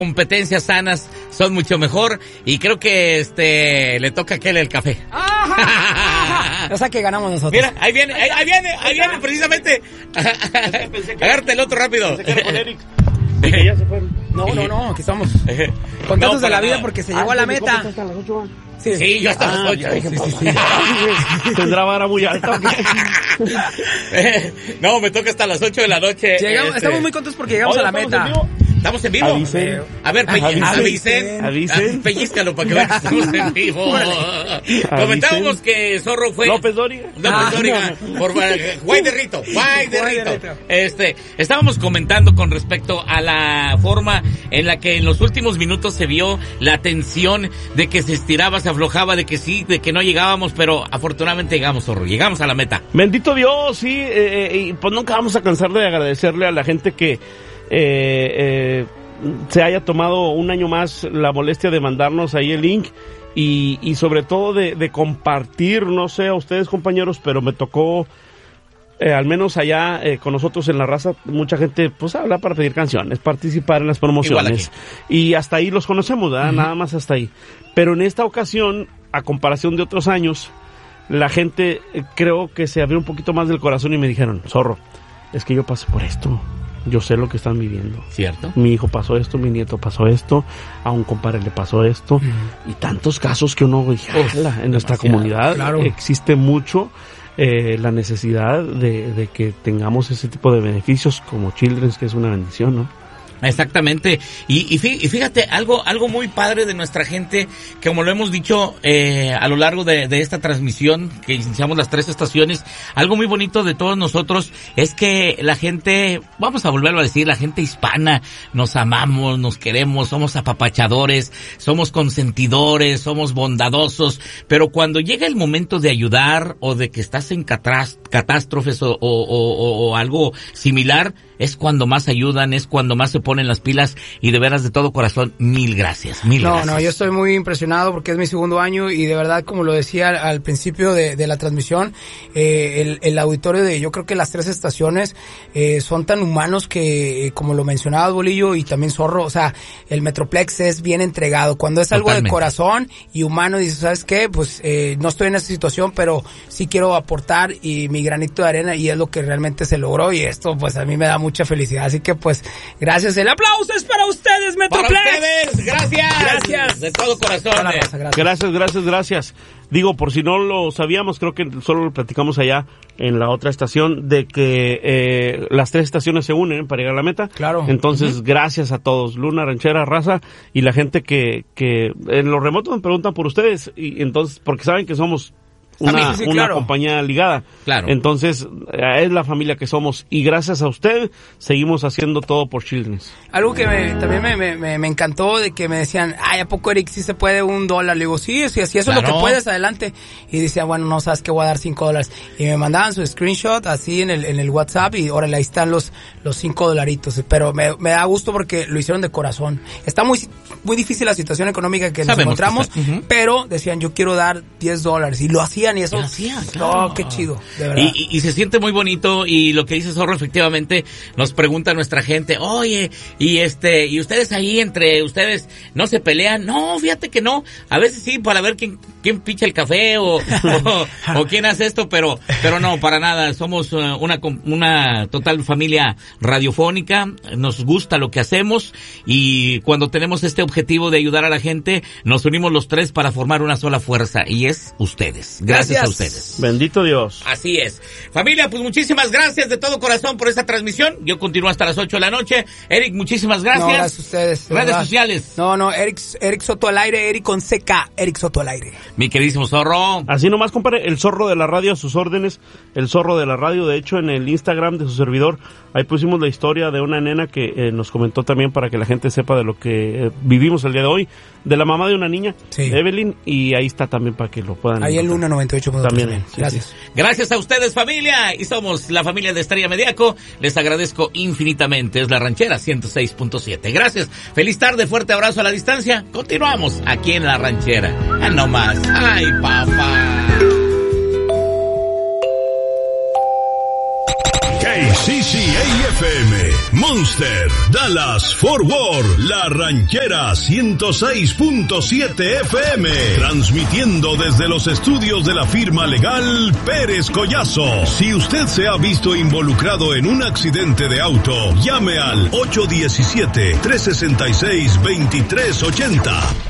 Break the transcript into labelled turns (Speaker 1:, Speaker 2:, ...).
Speaker 1: competencias sanas son mucho mejor y creo que le toca a aquel el café.
Speaker 2: O sea que ganamos nosotros.
Speaker 1: Mira, ahí viene precisamente. Agárrate el otro rápido.
Speaker 3: Que ya se fueron.
Speaker 2: No, aquí estamos contentos de la vida porque se llegó a la meta.
Speaker 1: Sí, yo hasta las 8.
Speaker 3: Tendrá vara muy alta.
Speaker 1: No, me toca hasta las 8 de la noche.
Speaker 2: Estamos muy contentos porque llegamos a la meta.
Speaker 1: ¿Estamos en vivo?
Speaker 3: Avisen.
Speaker 1: A ver, avisen. Pellízcalo para que vean que estamos en vivo. Comentábamos que Zorro fue...
Speaker 3: López Dóriga.
Speaker 1: Por Guay de Rito. Estábamos comentando con respecto a la forma en la que en los últimos minutos se vio la tensión de que se estiraba, se aflojaba, de que sí, de que no llegábamos, pero afortunadamente llegamos, Zorro. Llegamos a la meta.
Speaker 3: Bendito Dios, sí. Y pues nunca vamos a cansar de agradecerle a la gente que... se haya tomado un año más la molestia de mandarnos ahí el link y sobre todo de compartir, no sé a ustedes compañeros, pero me tocó al menos allá con nosotros en La Raza, mucha gente pues habla para pedir canciones, participar en las promociones y hasta ahí los conocemos, ¿verdad? Uh-huh. Nada más hasta ahí, pero en esta ocasión, a comparación de otros años, la gente creo que se abrió un poquito más del corazón y me dijeron, Zorro, es que yo pasé por esto. Yo sé lo que están viviendo.
Speaker 1: ¿Cierto?
Speaker 3: Mi hijo pasó esto, mi nieto pasó esto, a un compadre le pasó esto. Y tantos casos que uno dice, en nuestra comunidad existe mucho la necesidad de que tengamos ese tipo de beneficios como Children's, que es una bendición, ¿no?
Speaker 1: Exactamente, y fíjate, algo muy padre de nuestra gente, que como lo hemos dicho a lo largo de esta transmisión, que iniciamos las 3 estaciones, algo muy bonito de todos nosotros es que la gente, vamos a volverlo a decir, la gente hispana, nos amamos, nos queremos, somos apapachadores, somos consentidores, somos bondadosos, pero cuando llega el momento de ayudar o de que estás en catástrofes o algo similar, es cuando más ayudan, es cuando más se ponen las pilas y de veras de todo corazón, mil gracias.
Speaker 2: No, yo estoy muy impresionado porque es mi segundo año y de verdad, como lo decía al principio de la transmisión, el auditorio de, yo creo que las 3 estaciones son tan humanos que, como lo mencionaba Bolillo y también Zorro, o sea, el Metroplex es bien entregado. Cuando es algo de corazón y humano, dices, ¿sabes qué? Pues no estoy en esa situación, pero sí quiero aportar y mi granito de arena y es lo que realmente se logró y esto pues a mí me da mucha felicidad. Así que pues, gracias. El aplauso es para ustedes, Metroplex.
Speaker 1: Para ustedes, gracias. De todo corazón.
Speaker 3: Gracias. Digo, por si no lo sabíamos, creo que solo lo platicamos allá en la otra estación, de que las 3 estaciones se unen para llegar a la meta.
Speaker 2: Claro.
Speaker 3: Entonces, gracias a todos, Luna, Ranchera, Raza, y la gente que en los remotos me preguntan por ustedes, y entonces, porque saben que somos una compañía ligada.
Speaker 1: Claro.
Speaker 3: Entonces, es la familia que somos y gracias a usted seguimos haciendo todo por Children's.
Speaker 2: Algo que también me encantó, de que me decían, ¿a poco, Eric, sí se puede $1? Le digo, sí, si eso es lo que puedes, adelante. Y decía, bueno, no sabes que voy a dar $5. Y me mandaban su screenshot así en el WhatsApp y órale, ahí están los $5. Pero me da gusto porque lo hicieron de corazón. Está muy difícil la situación económica que nos encontramos, pero decían, yo quiero dar $10 y lo hacían. Y eso, claro. Qué chido, de verdad.
Speaker 1: Y se siente muy bonito, y lo que dice Zorro, efectivamente, nos pregunta nuestra gente, oye, y ustedes ahí, entre ustedes, ¿no se pelean? No, fíjate que no, a veces sí, para ver quién picha el café, o quién hace esto, pero no, para nada, somos una total familia radiofónica, nos gusta lo que hacemos, y cuando tenemos este objetivo de ayudar a la gente, nos unimos los 3 para formar una sola fuerza, y es ustedes. Gracias a ustedes.
Speaker 3: Bendito Dios.
Speaker 1: Así es. Familia, pues muchísimas gracias de todo corazón por esta transmisión. Yo continúo hasta las 8 de la noche. Eric, muchísimas gracias.
Speaker 2: No, gracias a ustedes.
Speaker 1: Redes sociales.
Speaker 2: No, Eric Soto al aire, Eric con CK, Eric Soto al aire.
Speaker 1: Mi queridísimo Zorro.
Speaker 3: Así nomás, compadre, el Zorro de la radio a sus órdenes, el Zorro de la radio, de hecho en el Instagram de su servidor, ahí pusimos la historia de una nena que nos comentó también para que la gente sepa de lo que vivimos el día de hoy, de la mamá de una niña, Evelyn, y ahí está también para que lo puedan
Speaker 2: ahí encontrar. El Luna 98.
Speaker 3: También.
Speaker 2: Gracias.
Speaker 1: Gracias a ustedes, familia, y somos la familia de Estrella Mediaco. Les agradezco infinitamente. Es La Ranchera 106.7. Gracias. Feliz tarde, fuerte abrazo a la distancia. Continuamos aquí en La Ranchera. No más. Ay, papá.
Speaker 4: KCCA-FM, Monster, Dallas, Fort Worth, La Ranchera 106.7 FM, transmitiendo desde los estudios de la firma legal Pérez Collazo. Si usted se ha visto involucrado en un accidente de auto, llame al 817-366-2380.